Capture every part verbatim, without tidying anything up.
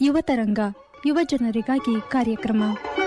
ಯುವತರಂಗ ಯುವ ಜನರಿಗಾಗಿ ಕಾರ್ಯಕ್ರಮ.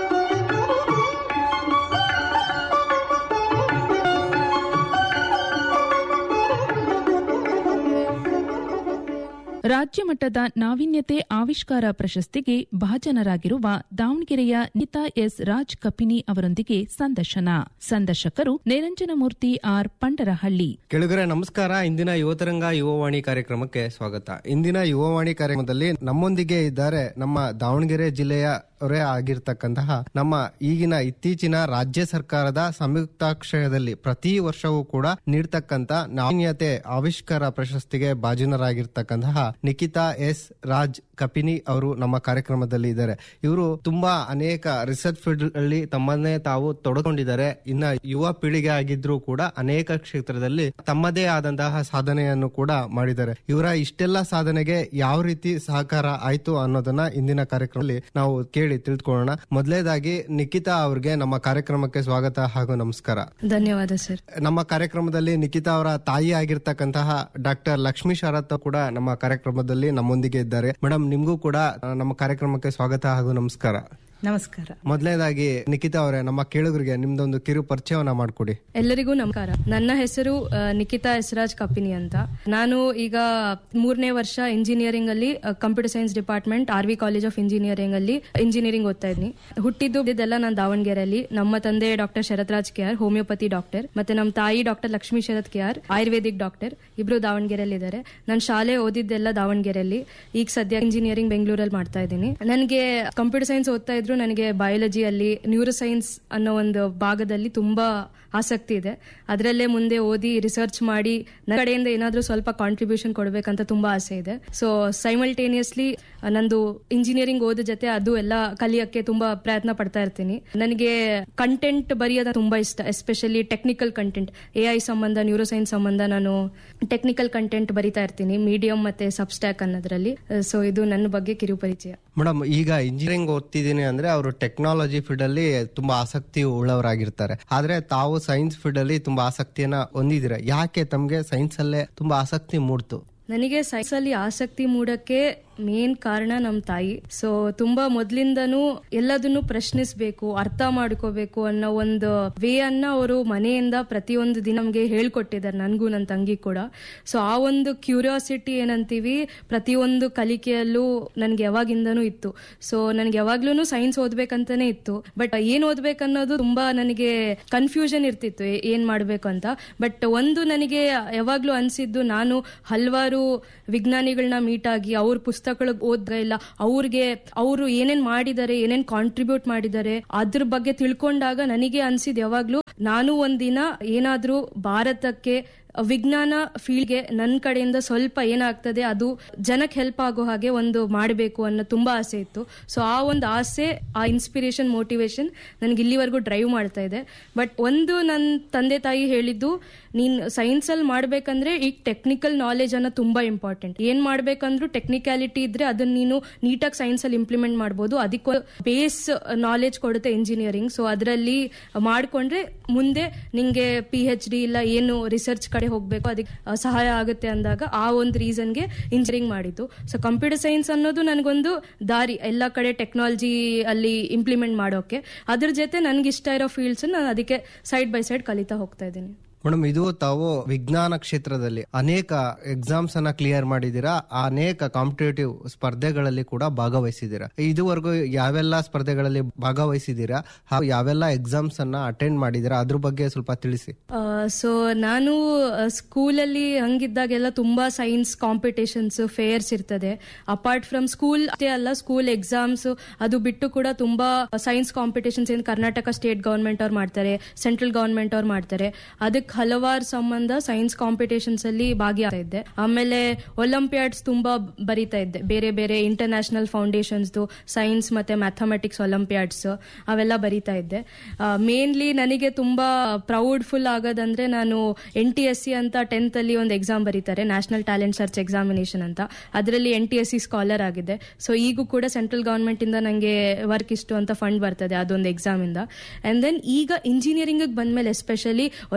ರಾಜ್ಯ ಮಟ್ಟದ ನಾವೀನ್ಯತೆ ಆವಿಷ್ಕಾರ ಪ್ರಶಸ್ತಿಗೆ ಭಾಜನರಾಗಿರುವ ದಾವಣಗೆರೆಯ ನಿತಾ ಎಸ್ ರಾಜ್ ಕಪಿನಿ ಅವರೊಂದಿಗೆ ಸಂದರ್ಶನ. ಸಂದರ್ಶಕರು ನಿರಂಜನಮೂರ್ತಿ ಆರ್ ಪಂಡರಹಳ್ಳಿ. ಕೆಳಗರೆ ನಮಸ್ಕಾರ. ಇಂದಿನ ಯುವತರಂಗ ಯುವವಾಣಿ ಕಾರ್ಯಕ್ರಮಕ್ಕೆ ಸ್ವಾಗತ. ಇಂದಿನ ಯುವವಾಣಿ ಕಾರ್ಯಕ್ರಮದಲ್ಲಿ ನಮ್ಮೊಂದಿಗೆ ಇದ್ದಾರೆ ನಮ್ಮ ದಾವಣಗೆರೆ ಜಿಲ್ಲೆಯ ಅವರೇ ಆಗಿರ್ತಕ್ಕಂತಹ ನಮ್ಮ ಈಗಿನ ಇತ್ತೀಚಿನ ರಾಜ್ಯ ಸರ್ಕಾರದ ಸಂಯುಕ್ತಾಶ್ರಯದಲ್ಲಿ ಪ್ರತಿ ವರ್ಷವೂ ಕೂಡ ನೀಡ್ತಕ್ಕಂತ ನಾವೀನ್ಯತೆ ಆವಿಷ್ಕಾರ ಪ್ರಶಸ್ತಿಗೆ ಭಾಜನರಾಗಿರ್ತಕ್ಕಂತಹ ನಿಖಿತಾ ಎಸ್ ರಾಜ್ ಕಪಿನಿ ಅವರು ನಮ್ಮ ಕಾರ್ಯಕ್ರಮದಲ್ಲಿ ಇದ್ದಾರೆ. ಇವರು ತುಂಬಾ ಅನೇಕ ರಿಸರ್ಚ್ ಫೀಲ್ಡ್ ಅಲ್ಲಿ ತಮ್ಮನ್ನೇ ತಾವು ತೊಡಕೊಂಡಿದ್ದಾರೆ. ಇನ್ನ ಯುವ ಪೀಳಿಗೆ ಆಗಿದ್ರು ಕೂಡ ಅನೇಕ ಕ್ಷೇತ್ರದಲ್ಲಿ ತಮ್ಮದೇ ಆದಂತಹ ಸಾಧನೆಯನ್ನು ಕೂಡ ಮಾಡಿದ್ದಾರೆ. ಇವರ ಇಷ್ಟೆಲ್ಲ ಸಾಧನೆಗೆ ಯಾವ ರೀತಿ ಸಹಕಾರ ಆಯ್ತು ಅನ್ನೋದನ್ನ ಇಂದಿನ ಕಾರ್ಯಕ್ರಮದಲ್ಲಿ ನಾವು ಕೇಳಿ ತಿಳಿದುಕೊಳ್ಳೋಣ. ಮೊದಲನೇದಾಗಿ ನಿಖಿತಾ ಅವರಿಗೆ ನಮ್ಮ ಕಾರ್ಯಕ್ರಮಕ್ಕೆ ಸ್ವಾಗತ ಹಾಗೂ ನಮಸ್ಕಾರ. ಧನ್ಯವಾದ ಸರ್. ನಮ್ಮ ಕಾರ್ಯಕ್ರಮದಲ್ಲಿ ನಿಖಿತಾ ಅವರ ತಾಯಿ ಆಗಿರ್ತಕ್ಕಂತಹ ಡಾಕ್ಟರ್ ಲಕ್ಷ್ಮೀ ಶರತ್ ಕೂಡ ನಮ್ಮ ಕಾರ್ಯಕ್ರಮದಲ್ಲಿ ನಮ್ಮೊಂದಿಗೆ ಇದ್ದಾರೆ. ಮೇಡಮ್, ನಿಮ್ಗೂ ಕೂಡ ನಮ್ಮ ಕಾರ್ಯಕ್ರಮಕ್ಕೆ ಸ್ವಾಗತ ಹಾಗೂ ನಮಸ್ಕಾರ. ನಮಸ್ಕಾರ. ಮೊದಲನೇದಾಗಿ ನಿಖಿತಾ ಅವರೇ, ನಮ್ಮ ಕೇಳುಗರಿಗೆ ನಿಮ್ದೊಂದು ಕಿರು ಪರಿಚಯವನ್ನ ಮಾಡಿಕೊಡಿ. ಎಲ್ಲರಿಗೂ ನಮಸ್ಕಾರ. ನನ್ನ ಹೆಸರು ನಿಖಿತಾ ಎಸ್ ರಾಜ್ ಕಪಿನಿ ಅಂತ. ನಾನು ಈಗ ಮೂರನೇ ವರ್ಷ ಇಂಜಿನಿಯರಿಂಗ್ ಅಲ್ಲಿ computer science department R V college of engineering ಅಲ್ಲಿ ಇಂಜಿನಿಯರಿಂಗ್ ಓದ್ತಾ ಇದ್ದೀನಿ. ಹುಟ್ಟಿದ್ದು ಇದೆಲ್ಲ ನಾನು ದಾವಣಗೆರೆಯಲ್ಲಿ. ನಮ್ಮ ತಂದೆ ಡಾಕ್ಟರ್ ಶರತ್ Raj K R homeopathy doctor, ಮತ್ತೆ ನಮ್ಮ ತಾಯಿ ಡಾಕ್ಟರ್ ಲಕ್ಷ್ಮೀ ಶರತ್ ಕೆ ಆರ್ ಆಯುರ್ವೇದಿಕ್ ಡಾಕ್ಟರ್. ಇಬ್ರು ದಾವಣಗೆರೆಯಲ್ಲಿ ಇದ್ದಾರೆ. ನಾನು ಶಾಲೆ ಓದಿದ್ದೆಲ್ಲ ದಾವಣಗೆರೆಯಲ್ಲಿ. ಈಗ ಸದ್ಯ ಇಂಜಿನಿಯರಿಂಗ್ ಬೆಂಗಳೂರಲ್ಲಿ ಮಾಡ್ತಾ ಇದ್ದೀನಿ. ನನಗೆ ಕಂಪ್ಯೂಟರ್ ಸೈನ್ಸ್ ಓದ್ತಾ ಇದ್ರು ನನಗೆ ಬಯಾಲಜಿಯಲ್ಲಿ ನ್ಯೂರೋ ಸೈನ್ಸ್ ಅನ್ನೋ ಒಂದು ಭಾಗದಲ್ಲಿ ತುಂಬಾ ಆಸಕ್ತಿ ಇದೆ. ಅದರಲ್ಲೇ ಮುಂದೆ ಓದಿ ರಿಸರ್ಚ್ ಮಾಡಿ ನನ್ನ ಕಡೆಯಿಂದ ಏನಾದ್ರೂ ಸ್ವಲ್ಪ ಕಾಂಟ್ರಿಬ್ಯೂಷನ್ ಕೊಡ್ಬೇಕಂತ ತುಂಬಾ ಆಸೆ ಇದೆ. ಸೊ ಸೈಮಲ್ಟೇನಿಯಸ್ಲಿ ನಂದು ಇಂಜಿನಿಯರಿಂಗ್ ಓದ ಜೊತೆ ಅದು ಎಲ್ಲ ಕಲಿಯಕ್ಕೆ ತುಂಬಾ ಪ್ರಯತ್ನ ಪಡ್ತಾ ಇರ್ತೀನಿ. ನನಗೆ ಕಂಟೆಂಟ್ ಬರೆಯೋದು ತುಂಬಾ ಇಷ್ಟ, especially technical content. A I ಸಂಬಂಧ, ನ್ಯೂರೋ ಸೈನ್ಸ್ ಸಂಬಂಧ ನಾನು ಟೆಕ್ನಿಕಲ್ ಕಂಟೆಂಟ್ ಬರಿತಾ ಇರ್ತೀನಿ, ಮೀಡಿಯಂ ಮತ್ತೆ ಸಬ್ಸ್ಟ್ಯಾಕ್ ಅನ್ನೋದ್ರಲ್ಲಿ. ಸೊ ಇದು ನನ್ನ ಬಗ್ಗೆ ಕಿರು ಪರಿಚಯ. ಮೇಡಮ್, ಈಗ ಇಂಜಿನಿಯರಿಂಗ್ ಓದ್ತಿದ್ದೀನಿ ಅಂದ್ರೆ ಅವರು ಟೆಕ್ನಾಲಜಿ ಫೀಲ್ಡ್ ಅಲ್ಲಿ ತುಂಬಾ ಆಸಕ್ತಿ ಉಳ್ಳವರಾಗಿರ್ತಾರೆ. ಆದ್ರೆ ತಾವು ಸೈನ್ಸ್ ಫೀಲ್ಡ್ ಅಲ್ಲಿ ತುಂಬಾ ಆಸಕ್ತಿಯನ್ನ ಹೊಂದಿದ್ದೀರಾ. ಯಾಕೆ ತಮ್ಗೆ ಸೈನ್ಸ್ ಅಲ್ಲೇ ತುಂಬಾ ಆಸಕ್ತಿ ಮೂಡ್ತು? ನನಗೆ ಸೈನ್ಸ್ ಅಲ್ಲಿ ಆಸಕ್ತಿ ಮೂಡಕ್ಕೆ ಮೇನ್ ಕಾರಣ ನಮ್ಮ ತಾಯಿ. ಸೊ ತುಂಬಾ ಮೊದ್ಲಿಂದನೂ ಎಲ್ಲದನ್ನು ಪ್ರಶ್ನಿಸಬೇಕು, ಅರ್ಥ ಮಾಡ್ಕೋಬೇಕು ಅನ್ನೋ ಒಂದು ವೇ ಅನ್ನ ಅವರು ಮನೆಯಿಂದ ಪ್ರತಿಯೊಂದು ದಿನ ನಮ್ಗೆ ಹೇಳ್ಕೊಟ್ಟಿದ್ದಾರೆ, ನನ್ಗೂ ನನ್ನ ತಂಗಿ ಕೂಡ. ಸೊ ಆ ಒಂದು ಕ್ಯೂರಿಯಾಸಿಟಿ ಏನಂತೀವಿ ಪ್ರತಿಯೊಂದು ಕಲಿಕೆಯಲ್ಲೂ ನನ್ಗೆ ಯಾವಾಗಿಂದನೂ ಇತ್ತು. ಸೊ ನನ್ಗೆ ಯಾವಾಗ್ಲೂ ಸೈನ್ಸ್ ಓದ್ಬೇಕಂತಾನೆ ಇತ್ತು. ಬಟ್ ಏನ್ ಓದ್ಬೇಕನ್ನೋದು ತುಂಬಾ ನನಗೆ ಕನ್ಫ್ಯೂಷನ್ ಇರ್ತಿತ್ತು, ಏನ್ ಮಾಡ್ಬೇಕು ಅಂತ. ಬಟ್ ಒಂದು ನನಗೆ ಯಾವಾಗ್ಲೂ ಅನ್ಸಿದ್ದು, ನಾನು ಹಲವಾರು ವಿಜ್ಞಾನಿಗಳನ್ನ ಮೀಟ್ ಆಗಿ ಅವ್ರ ಪುಸ್ತಕ ಓದ್ಗ ಇಲ್ಲ, ಅವ್ರಿಗೆ ಅವರು ಏನೇನ್ ಮಾಡಿದ್ದಾರೆ, ಏನೇನ್ ಕಾಂಟ್ರಿಬ್ಯೂಟ್ ಮಾಡಿದ್ದಾರೆ ಅದ್ರ ಬಗ್ಗೆ ತಿಳ್ಕೊಂಡಾಗ ನನಗೆ ಅನ್ಸಿದ್ ಯಾವಾಗ್ಲೂ ನಾನು ಒಂದಿನ ಏನಾದ್ರೂ ಭಾರತಕ್ಕೆ ವಿಜ್ಞಾನ ಫೀಲ್ಡ್ಗೆ ನನ್ನ ಕಡೆಯಿಂದ ಸ್ವಲ್ಪ ಏನಾಗ್ತದೆ ಅದು ಜನಕ್ಕೆ ಹೆಲ್ಪ್ ಆಗೋ ಹಾಗೆ ಒಂದು ಮಾಡಬೇಕು ಅನ್ನೋ ತುಂಬಾ ಆಸೆ ಇತ್ತು. ಸೊ ಆ ಒಂದು ಆಸೆ, ಆ ಇನ್ಸ್ಪಿರೇಷನ್, ಮೋಟಿವೇಶನ್ ನನಗೆ ಇಲ್ಲಿವರೆಗೂ ಡ್ರೈವ್ ಮಾಡ್ತಾ ಇದೆ. ಬಟ್ ಒಂದು ನನ್ನ ತಂದೆ ತಾಯಿ ಹೇಳಿದ್ದು, ನೀನ್ ಸೈನ್ಸ್ ಅಲ್ಲಿ ಮಾಡ್ಬೇಕಂದ್ರೆ ಈಗ ಟೆಕ್ನಿಕಲ್ ನಾಲೆಜ್ ಅನ್ನೋ ತುಂಬಾ ಇಂಪಾರ್ಟೆಂಟ್. ಏನ್ ಮಾಡ್ಬೇಕಂದ್ರೂ ಟೆಕ್ನಿಕ್ಯಾಲಿಟಿ ಇದ್ರೆ ಅದನ್ನ ನೀನು ನೀಟಾಗಿ ಸೈನ್ಸ್ ಅಲ್ಲಿ ಇಂಪ್ಲಿಮೆಂಟ್ ಮಾಡಬಹುದು. ಅದಕ್ಕೆ ಬೇಸ್ ನಾಲೆಜ್ ಕೊಡುತ್ತೆ ಇಂಜಿನಿಯರಿಂಗ್. ಸೊ ಅದರಲ್ಲಿ ಮಾಡ್ಕೊಂಡ್ರೆ ಮುಂದೆ ನಿಂಗೆ ಪಿ ಎಚ್ ಡಿ ಇಲ್ಲ ಏನು ರಿಸರ್ಚ್ ಕಡೆ ಹೋಗ್ಬೇಕು ಅದಕ್ಕೆ ಸಹಾಯ ಆಗುತ್ತೆ ಅಂದಾಗ ಆ ಒಂದು ರೀಸನ್ಗೆ ಇಂಜಿನಿಯರಿಂಗ್ ಮಾಡಿದ್ದು. ಸೊ ಕಂಪ್ಯೂಟರ್ ಸೈನ್ಸ್ ಅನ್ನೋದು ನನಗೊಂದು ದಾರಿ ಎಲ್ಲಾ ಕಡೆ ಟೆಕ್ನಾಲಜಿ ಅಲ್ಲಿ ಇಂಪ್ಲಿಮೆಂಟ್ ಮಾಡೋಕೆ. ಅದ್ರ ಜೊತೆ ನನ್ಗೆ ಇಷ್ಟ ಇರೋ ಫೀಲ್ಡ್ಸ್ ನಾನು ಅದಕ್ಕೆ ಸೈಡ್ ಬೈ ಸೈಡ್ ಕಲಿತಾ ಹೋಗ್ತಾ ಇದ್ದೀನಿ. ಮೇಡಮ್, ಇದು ತಾವು ವಿಜ್ಞಾನ ಕ್ಷೇತ್ರದಲ್ಲಿ ಅನೇಕ ಎಕ್ಸಾಮ್ಸ್ ಅನ್ನ ಕ್ಲಿಯರ್ ಮಾಡಿದೀರಾ, ಅನೇಕ ಕಾಂಪಿಟೇಟಿವ್ ಸ್ಪರ್ಧೆಗಳಲ್ಲಿ ಕೂಡ ಭಾಗವಹಿಸಿದೀರಾ. ಇದುವರೆಗೂ ಯಾವೆಲ್ಲ ಸ್ಪರ್ಧೆಗಳಲ್ಲಿ ಭಾಗವಹಿಸಿದೀರಾ ಹಾಗೂ ಯಾವೆಲ್ಲ ಎಕ್ಸಾಮ್ಸ್ ಅನ್ನ ಅಟೆಂಡ್ ಮಾಡಿದೀರಾ, ಅದ್ರ ಬಗ್ಗೆ ಸ್ವಲ್ಪ ತಿಳಿಸಿ. ಸೊ ನಾನು ಸ್ಕೂಲಲ್ಲಿ ಹಂಗಿದ್ದಾಗೆಲ್ಲ ತುಂಬಾ ಸೈನ್ಸ್ ಕಾಂಪಿಟೇಷನ್ಸ್, ಫೇರ್ಸ್ ಇರ್ತದೆ. ಅಪಾರ್ಟ್ ಫ್ರಮ್ ಸ್ಕೂಲ್ ಅಷ್ಟೇ ಅಲ್ಲ, ಸ್ಕೂಲ್ ಎಕ್ಸಾಮ್ಸ್ ಅದು ಬಿಟ್ಟು ಕೂಡ ತುಂಬಾ ಸೈನ್ಸ್ ಕಾಂಪಿಟೇಷನ್ಸ್ ಏನು ಕರ್ನಾಟಕ ಸ್ಟೇಟ್ ಗವರ್ಮೆಂಟ್ ಅವ್ರು ಮಾಡ್ತಾರೆ, ಸೆಂಟ್ರಲ್ ಗವರ್ಮೆಂಟ್ ಅವ್ರು ಮಾಡ್ತಾರೆ. ಅದಕ್ಕೆ ಹಲವಾರು ಸಂಬಂಧ ಸೈನ್ಸ್ ಕಾಂಪಿಟೇಷನ್ಸ್ ಅಲ್ಲಿ ಭಾಗಿಯಾಗ್ತಾ ಇದ್ದೆ. ಆಮೇಲೆ ಒಲಿಂಪಿಯಾಡ್ಸ್ ತುಂಬಾ ಬರೀತಾ ಇದ್ದೆ, ಬೇರೆ ಬೇರೆ ಇಂಟರ್ನ್ಯಾಷನಲ್ ಫೌಂಡೇಶನ್ಸ್ ಸೈನ್ಸ್ ಮತ್ತೆ ಮ್ಯಾಥಮೆಟಿಕ್ಸ್ ಒಲಿಂಪಿಯಾಡ್ಸ್ ಅವೆಲ್ಲ ಬರೀತಾ ಇದ್ದೆ. ಮೇನ್ಲಿ ನನಗೆ ತುಂಬಾ ಪ್ರೌಡ್ಫುಲ್ ಆಗೋದಂದ್ರೆ, ನಾನು ಎನ್ ಟಿ ಎಸ್ ಸಿ ಅಂತ ಟೆಂತ್ ಅಲ್ಲಿ ಒಂದು ಎಕ್ಸಾಮ್ ಬರೀತಾರೆ, ನ್ಯಾಷನಲ್ ಟ್ಯಾಲೆಂಟ್ ಸರ್ಚ್ ಎಕ್ಸಾಮಿನೇಷನ್ ಅಂತ. ಅದರಲ್ಲಿ N T S C scholar ಆಗಿದೆ. ಸೊ ಈಗೂ ಕೂಡ ಸೆಂಟ್ರಲ್ ಗವರ್ಮೆಂಟ್ ಇಂದ ನಂಗೆ ವರ್ಕ್ ಇಷ್ಟು ಅಂತ ಫಂಡ್ ಬರ್ತದೆ ಅದೊಂದು ಎಕ್ಸಾಮ್ ಇಂದ. ಅಂಡ್ ದೆನ್ ಈಗ ಇಂಜಿನಿಯರಿಂಗ್ ಬಂದ್ಮೇಲೆ ಎಸ್ಪೆಷಲಿ ಒಲಿಂಪಿಯಾಡ್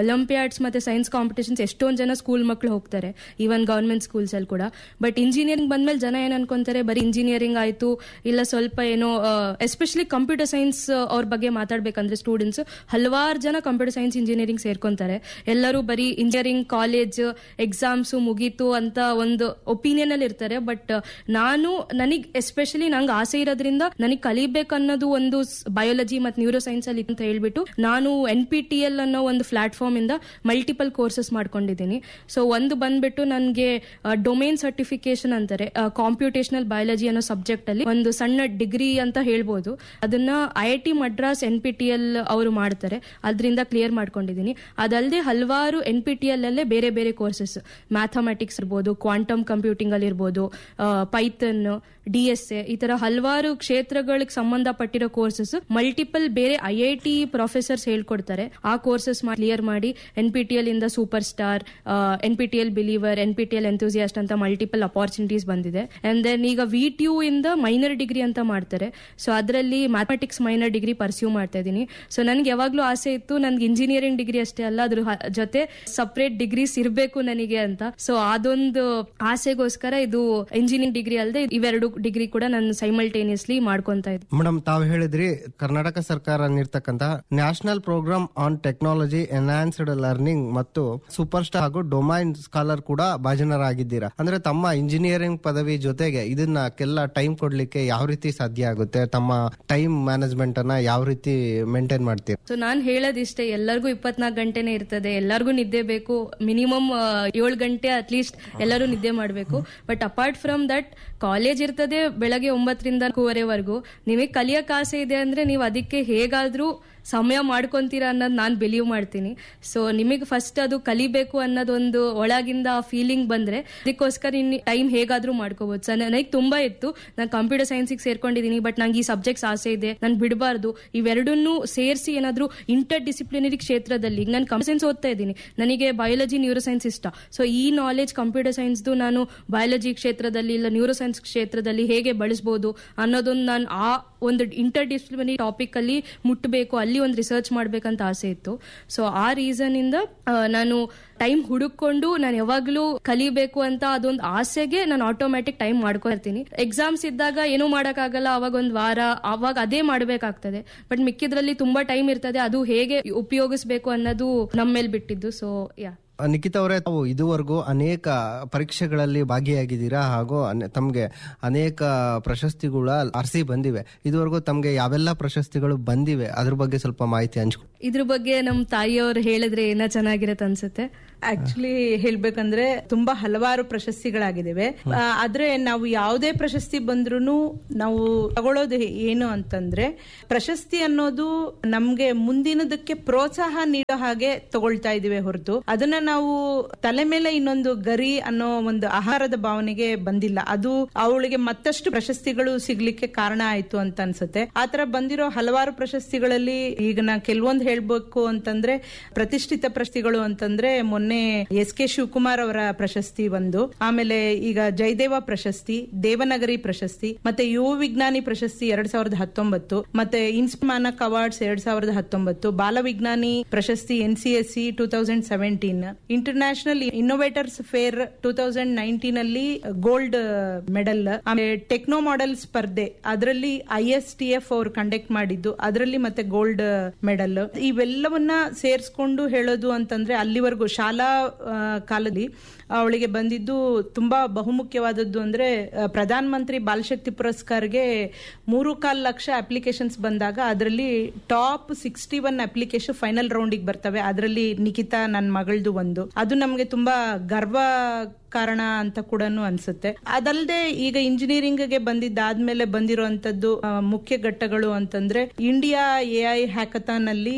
ಒಲಿಂಪಿಯಾಡ್ಸ್ ಮತ್ತೆ ಸೈನ್ಸ್ ಕಾಂಪಿಟೇಷನ್ಸ್ ಎಷ್ಟೊಂದು ಜನ ಸ್ಕೂಲ್ ಮಕ್ಕಳು ಹೋಗ್ತಾರೆ, ಈವನ್ ಗವರ್ಮೆಂಟ್ ಸ್ಕೂಲ್ಸ್ ಅಲ್ಲಿ ಕೂಡ. ಬಟ್ ಇಂಜಿನಿಯರಿಂಗ್ ಬಂದ್ಮೇಲೆ ಜನ ಏನ್ ಅನ್ಕೊಂತಾರೆ, ಬರೀ ಇಂಜಿನಿಯರಿಂಗ್ ಆಯ್ತು ಇಲ್ಲ ಸ್ವಲ್ಪ ಏನೋ, ಎಸ್ಪೆಷಲಿ ಕಂಪ್ಯೂಟರ್ ಸೈನ್ಸ್ ಅವ್ರ ಬಗ್ಗೆ ಮಾತಾಡ್ಬೇಕಂದ್ರೆ ಸ್ಟೂಡೆಂಟ್ಸ್ ಹಲವಾರು ಜನ ಕಂಪ್ಯೂಟರ್ ಸೈನ್ಸ್ ಇಂಜಿನಿಯರಿಂಗ್ ಸೇರ್ಕೊಂತಾರೆ. ಎಲ್ಲರೂ ಬರೀ ಇಂಜಿನಿಯರಿಂಗ್ ಕಾಲೇಜ್ ಎಕ್ಸಾಮ್ಸ್ ಮುಗೀತು ಅಂತ ಒಂದು ಒಪಿನಿಯನ್ ಅಲ್ಲಿ ಇರ್ತಾರೆ. ಬಟ್ ನಾನು ನನಗ್ ಎಸ್ಪೆಷಲಿ ನಂಗೆ ಆಸೆ ಇರೋದ್ರಿಂದ ನನಗೆ ಕಲಿಬೇಕನ್ನೋದು ಒಂದು ಬಯಾಲಜಿ ಮತ್ತು ನ್ಯೂರೋ ಸೈನ್ಸ್ ಅಲ್ಲಿ ಅಂತ ಹೇಳ್ಬಿಟ್ಟು ನಾನು ಎನ್ ಪಿ ಟಿ ಎಲ್ ಅನ್ನೋ ಒಂದು ಪ್ಲಾಟ್ಫಾರ್ಮ್ ಇಂದ ಮಲ್ಟಿಪಲ್ ಕೋರ್ಸಸ್ ಮಾಡ್ಕೊಂಡಿದ್ದೀನಿ. ಸೊ ಒಂದು ಬಂದ್ಬಿಟ್ಟು ನನಗೆ ಡೊಮೇನ್ ಸರ್ಟಿಫಿಕೇಶನ್ ಅಂತಾರೆ, ಕಾಂಪ್ಯೂಟೇಷನಲ್ ಬಯಾಲಜಿ ಅನ್ನೋ ಸಬ್ಜೆಕ್ಟ್ ಅಲ್ಲಿ ಒಂದು ಸಣ್ಣ ಡಿಗ್ರಿ ಅಂತ ಹೇಳ್ಬೋದು. ಅದನ್ನ I I T Madras N P T L ಅವರು ಮಾಡ್ತಾರೆ, ಅದರಿಂದ ಕ್ಲಿಯರ್ ಮಾಡ್ಕೊಂಡಿದ್ದೀನಿ. ಅದಲ್ಲದೆ ಹಲವಾರು ಎನ್ ಪಿ ಟಿ ಎಲ್ ಅಲ್ಲೇ ಬೇರೆ ಬೇರೆ ಕೋರ್ಸಸ್, ಮ್ಯಾಥಮೆಟಿಕ್ಸ್ ಇರ್ಬೋದು, ಕ್ವಾಂಟಮ್ ಕಂಪ್ಯೂಟಿಂಗ್ ಅಲ್ಲಿ ಇರ್ಬೋದು, ಪೈಥನ್, ಡಿ ಎಸ್ ಎ, ಈ ತರ ಹಲವಾರು ಕ್ಷೇತ್ರಗಳಿಗೆ ಸಂಬಂಧಪಟ್ಟಿರೋ ಕೋರ್ಸಸ್ ಮಲ್ಟಿಪಲ್ ಬೇರೆ ಐ ಐ ಟಿ ಪ್ರೊಫೆಸರ್ಸ್ ಹೇಳ್ಕೊಡ್ತಾರೆ. ಆ ಕೋರ್ಸಸ್ ಕ್ಲಿಯರ್ ಮಾಡಿ ಎನ್ ಪಿ ಟಿ ಎಲ್ ಇಂದ super star, N P T L believer, N P T L enthusiast ಅಂತ ಮಲ್ಟಿಪಲ್ ಅಪಾರ್ಚುನಿಟೀಸ್ ಬಂದಿದೆ. ಅಂಡ್ ದೆನ್ ಈಗ ವಿ ಟಿ ಯು ಇಂದ minor degree ಅಂತ ಮಾಡ್ತಾರೆ. ಸೊ ಅದರಲ್ಲಿ ಮ್ಯಾಥಮೆಟಿಕ್ಸ್ ಮೈನರ್ ಡಿಗ್ರಿ ಪರ್ಸ್ಯೂ ಮಾಡ್ತಾ ಇದ್ದೀನಿ. ಸೊ ನನ್ಗೆ ಯಾವಾಗ್ಲೂ ಆಸೆ ಇತ್ತು, ನನ್ಗೆ ಇಂಜಿನಿಯರಿಂಗ್ ಡಿಗ್ರಿ ಅಷ್ಟೇ ಅಲ್ಲ, ಅದ್ರ ಜೊತೆ ಸಪರೇಟ್ ಡಿಗ್ರೀಸ್ ಇರಬೇಕು ನನಗೆ ಅಂತ. ಸೊ ಅದೊಂದು ಆಸೆಗೋಸ್ಕರ ಇದು ಇಂಜಿನಿಯರಿಂಗ್ ಡಿಗ್ರಿ ಅಲ್ಲದೆ ಇವೆರಡು ಡಿಗ್ರಿ ಕೂಡ ನಾನು ಸೈಮಲ್ಟೇನಿಯಸ್ಲಿ ಮಾಡ್ಕೊಂತ ಇದ್ದೆ. ಮೇಡಮ್, ತಾವು ಹೇಳಿದ್ರಿ ಕರ್ನಾಟಕ ಸರ್ಕಾರ ನೀಡ್ತಕ್ಕಂತಹ national programme on technology enhanced learning ಮತ್ತು ಸೂಪರ್ ಸ್ಟಾರ್ ಹಾಗೂ ಡೊಮೈನ್ ಸ್ಕಾಲರ್ ಕೂಡ ಭಾಜನರಾಗಿದ್ದೀರಾ. ಅಂದ್ರೆ ತಮ್ಮ ಇಂಜಿನಿಯರಿಂಗ್ ಪದವಿ ಜೊತೆಗೆ ಇದನ್ನಕ್ಕೆಲ್ಲ ಟೈಮ್ ಕೊಡ್ಲಿಕ್ಕೆ ಯಾವ ರೀತಿ ಸಾಧ್ಯ ಆಗುತ್ತೆ? ತಮ್ಮ ಟೈಮ್ ಮ್ಯಾನೇಜ್ಮೆಂಟ್ ಅನ್ನ ಯಾವ ರೀತಿ ಮೇಂಟೈನ್ ಮಾಡ್ತೀರಾ? ಸೊ ನಾನ್ ಹೇಳೋದಿಷ್ಟೇ, ಎಲ್ಲರಿಗೂ ಇಪ್ಪತ್ನಾಲ್ಕು ಗಂಟೆನೆ ಇರ್ತದೆ, ಎಲ್ಲರಿಗೂ ನಿದ್ದೆ ಬೇಕು, ಮಿನಿಮಮ್ ಏಳು ಗಂಟೆ ಅಟ್ಲೀಸ್ಟ್ ಎಲ್ಲರೂ ನಿದ್ದೆ ಮಾಡಬೇಕು. But apart from that college ಇರ್ತದೆ ಬೆಳಗ್ಗೆ ಒಂಬತ್ತರಿಂದ ನಾಲ್ಕೂವರೆವರೆಗೂ. ನಿಮಗೆ ಕಲಿಯಕ್ ಆಸೆ ಇದೆ ಅಂದ್ರೆ ನೀವು ಅದಕ್ಕೆ ಹೇಗಾದ್ರೂ ಸಮಯ ಮಾಡ್ಕೊಂತೀರಾ ಅನ್ನೋದು ನಾನು ಬಿಲೀವ್ ಮಾಡ್ತೀನಿ. ಸೊ ನಿಮಗೆ ಫಸ್ಟ್ ಅದು ಕಲಿಬೇಕು ಅನ್ನೋದೊಂದು ಒಳಗಿಂದ ಆ ಫೀಲಿಂಗ್ ಬಂದ್ರೆ ಅದಕ್ಕೋಸ್ಕರ ಇನ್ನು ಟೈಮ್ ಹೇಗಾದ್ರೂ ಮಾಡ್ಕೋಬಹುದು. ಸೊ ನನಗೆ ತುಂಬಾ ಇತ್ತು, ನಾನು ಕಂಪ್ಯೂಟರ್ ಸೈನ್ಸಿಗೆ ಸೇರ್ಕೊಂಡಿದ್ದೀನಿ, ಬಟ್ ನಂಗೆ ಈ ಸಬ್ಜೆಕ್ಟ್ಸ್ ಆಸೆ ಇದೆ, ನಾನು ಬಿಡಬಾರ್ದು, ಇವೆರಡನ್ನೂ ಸೇರಿಸಿ ಏನಾದ್ರೂ ಇಂಟರ್ ಡಿಸಿಪ್ಲಿನರಿ ಕ್ಷೇತ್ರದಲ್ಲಿ, ನಾನು ಕಂಪ್ಯೂಟರ್ ಸೈನ್ಸ್ ಓದ್ತಾ ಇದ್ದೀನಿ, ನನಗೆ ಬಯಾಲಜಿ ನ್ಯೂರೋ ಸೈನ್ಸ್ ಇಷ್ಟ. ಸೊ ಈ ನಾಲೆಜ್ ಕಂಪ್ಯೂಟರ್ ಸೈನ್ಸ್ದು ನಾನು ಬಯಾಲಜಿ ಕ್ಷೇತ್ರದಲ್ಲಿ ಇಲ್ಲ ನ್ಯೂರೋ ಸೈನ್ಸ್ ಕ್ಷೇತ್ರದಲ್ಲಿ ಹೇಗೆ ಬಳಸಬಹುದು ಅನ್ನೋದೊಂದು ನಾನು ಆ ಒಂದು ಇಂಟರ್ ಡಿಸಿಪ್ಲಿನರಿ ಟಾಪಿಕ್ ಅಲ್ಲಿ ಮುಟ್ಟಬೇಕು, ಅಲ್ಲಿ ಒಂದು ರಿಸರ್ಚ್ ಮಾಡ್ಬೇಕಂತ ಆಸೆ ಇತ್ತು. ಸೊ ಆ ರೀಸನ್ ಇಂದ ನಾನು ಟೈಮ್ ಹುಡುಕೊಂಡು ನಾನು ಯಾವಾಗ್ಲೂ ಕಲಿಬೇಕು ಅಂತ ಅದೊಂದು ಆಸೆಗೆ ನಾನು ಆಟೋಮ್ಯಾಟಿಕ್ ಟೈಮ್ ಮಾಡ್ಕೊಳ್ತೀನಿ. ಎಕ್ಸಾಮ್ಸ್ ಇದ್ದಾಗ ಏನೂ ಮಾಡಕ್ಕಾಗಲ್ಲ, ಅವಾಗ ಒಂದ್ ವಾರ ಅವಾಗ ಅದೇ ಮಾಡ್ಬೇಕಾಗ್ತದೆ. ಬಟ್ ಮಿಕ್ಕಿದ್ರಲ್ಲಿ ತುಂಬಾ ಟೈಮ್ ಇರ್ತದೆ, ಅದು ಹೇಗೆ ಉಪಯೋಗಿಸ್ಬೇಕು ಅನ್ನೋದು ನಮ್ಮ ಮೇಲೆ ಬಿಟ್ಟಿದ್ದು. ಸೊ ಯಾ ನಿಖಿತಾ ಅವರೇ, ತಾವು ಇದುವರೆಗೂ ಅನೇಕ ಪರೀಕ್ಷೆಗಳಲ್ಲಿ ಭಾಗಿಯಾಗಿದ್ದೀರಾ ಹಾಗೂ ತಮ್ಗೆ ಅನೇಕ ಪ್ರಶಸ್ತಿಗಳ ಅರಸಿ ಬಂದಿವೆ. ಇದುವರೆಗೂ ತಮ್ಗೆ ಯಾವೆಲ್ಲ ಪ್ರಶಸ್ತಿಗಳು ಬಂದಿವೆ ಅದ್ರ ಬಗ್ಗೆ ಸ್ವಲ್ಪ ಮಾಹಿತಿ ಹಂಚ್ಕೊ. ಇದ್ರ ಬಗ್ಗೆ ನಮ್ ತಾಯಿಯವರು ಹೇಳಿದ್ರೆ ಏನೋ ಚೆನ್ನಾಗಿರತ್ತೆ ಅನ್ಸುತ್ತೆ. ಆಕ್ಚುಲಿ ಹೇಳ್ಬೇಕಂದ್ರೆ ತುಂಬಾ ಹಲವಾರು ಪ್ರಶಸ್ತಿಗಳಾಗಿದ್ದಾವೆ. ಆದ್ರೆ ನಾವು ಯಾವುದೇ ಪ್ರಶಸ್ತಿ ಬಂದ್ರೂ ನಾವು ತಗೊಳ್ಳೋದು ಏನು ಅಂತಂದ್ರೆ, ಪ್ರಶಸ್ತಿ ಅನ್ನೋದು ನಮ್ಗೆ ಮುಂದಿನದಕ್ಕೆ ಪ್ರೋತ್ಸಾಹ ನೀಡೋ ಹಾಗೆ ತಗೊಳ್ತಾ ಇದೀವಿ ಹೊರತು ಅದನ್ನ ನಾವು ತಲೆ ಮೇಲೆ ಇನ್ನೊಂದು ಗರಿ ಅನ್ನೋ ಒಂದು ಆಹಾರದ ಭಾವನೆಗೆ ಬಂದಿಲ್ಲ. ಅದು ಅವಳಿಗೆ ಮತ್ತಷ್ಟು ಪ್ರಶಸ್ತಿಗಳು ಸಿಗ್ಲಿಕ್ಕೆ ಕಾರಣ ಆಯ್ತು ಅಂತ ಅನ್ಸುತ್ತೆ. ಆತರ ಬಂದಿರೋ ಹಲವಾರು ಪ್ರಶಸ್ತಿಗಳಲ್ಲಿ ಈಗ ನಾ ಕೆಲವೊಂದು ಹೇಳ್ಬೇಕು ಅಂತಂದ್ರೆ, ಪ್ರತಿಷ್ಠಿತ ಪ್ರಶಸ್ತಿಗಳು ಅಂತಂದ್ರೆ ಮೊನ್ನೆ ಎಸ್ ಕೆ ಶಿವಕುಮಾರ್ ಅವರ ಪ್ರಶಸ್ತಿ ಒಂದು, ಆಮೇಲೆ ಈಗ ಜಯದೇವ ಪ್ರಶಸ್ತಿ, ದೇವನಗರಿ ಪ್ರಶಸ್ತಿ, ಮತ್ತೆ ಯುವ ವಿಜ್ಞಾನಿ ಪ್ರಶಸ್ತಿ ಎರಡ್ ಸಾವಿರದ ಹತ್ತೊಂಬತ್ತು, ಮತ್ತೆ ಇನ್ಸ್ಮಾನಕ್ ಅವಾರ್ಡ್ಸ್ ಎರಡ್ ಸಾವಿರದ ಹತ್ತೊಂಬತ್ತು, ಬಾಲ ವಿಜ್ಞಾನಿ ಪ್ರಶಸ್ತಿ N C S C two thousand seventeen, international innovators fair two thousand nineteen ಅಲ್ಲಿ ಗೋಲ್ಡ್ ಮೆಡಲ್, ಆಮೇಲೆ ಟೆಕ್ನೋ ಮಾಡೆಲ್ ಸ್ಪರ್ಧೆ ಅದರಲ್ಲಿ ಐ ಎಸ್ ಟಿ ಎಫ್ ಅವರು ಕಂಡಕ್ಟ್ ಮಾಡಿದ್ದು ಅದರಲ್ಲಿ ಮತ್ತೆ ಗೋಲ್ಡ್ ಮೆಡಲ್. ಇವೆಲ್ಲವನ್ನ ಸೇರಿಸ್ಕೊಂಡು ಹೇಳೋದು ಅಂತಂದ್ರೆ, ಅಲ್ಲಿವರೆಗೂ ಶಾಲಾ ಕಾಲದಲ್ಲಿ ಅವಳಿಗೆ ಬಂದಿದ್ದು ತುಂಬಾ ಬಹುಮುಖ್ಯವಾದದ್ದು ಅಂದ್ರೆ, ಪ್ರಧಾನ ಮಂತ್ರಿ ಬಾಲಶಕ್ತಿ ಪುರಸ್ಕಾರ್ಗೆ ಮೂರು ಕಾಲ್ ಲಕ್ಷ ಅಪ್ಲಿಕೇಶನ್ಸ್ ಬಂದಾಗ ಅದರಲ್ಲಿ top sixty one application final ರೌಂಡಿಗೆ ಬರ್ತವೆ. ಅದರಲ್ಲಿ ನಿಖಿತಾ ನನ್ನ ಮಗಳದು ಒಂದು. ಅದು ನಮ್ಗೆ ತುಂಬಾ ಗರ್ವ ಕಾರಣ ಅಂತ ಕೂಡ ಅನ್ಸುತ್ತೆ. ಅದಲ್ಲದೆ ಈಗ ಇಂಜಿನಿಯರಿಂಗ್ ಗೆ ಬಂದಿದ್ದಾದ್ಮೇಲೆ ಬಂದಿರುವಂತದ್ದು ಮುಖ್ಯ ಘಟ್ಟಗಳು ಅಂತಂದ್ರೆ, ಇಂಡಿಯಾ ಎ ಐ ಹ್ಯಾಕಥಾನ್ ಅಲ್ಲಿ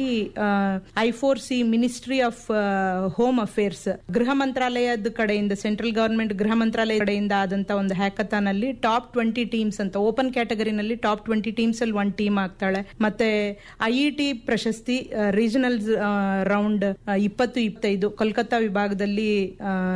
I four C ministry of home affairs ಗೃಹ ಮಂತ್ರಾಲಯದ ಕಡೆಯಿಂದ, ಸೆಂಟ್ರಲ್ ಗವರ್ಮೆಂಟ್ ಗೃಹ ಮಂತ್ರಾಲಯ ಕಡೆಯಿಂದ ಆದಂತ ಒಂದು ಹ್ಯಾಕಥಾನ್ ಅಲ್ಲಿ ಟಾಪ್ ಟ್ವೆಂಟಿ ಟೀಮ್ಸ್ ಅಂತ ಓಪನ್ ಕ್ಯಾಟಗರಿನಲ್ಲಿ ಟಾಪ್ ಟ್ವೆಂಟಿ ಟೀಮ್ಸ್ ಅಲ್ಲಿ ಒನ್ ಟೀಮ್ ಆಗ್ತಾಳೆ. ಮತ್ತೆ ಐ ಇ ಟಿ ಪ್ರಶಸ್ತಿ ರೀಜನಲ್ ರೌಂಡ್ ಇಪ್ಪತ್ತು ಇಪ್ಪತ್ತೈದು ಕೋಲ್ಕತ್ತಾ ವಿಭಾಗದಲ್ಲಿ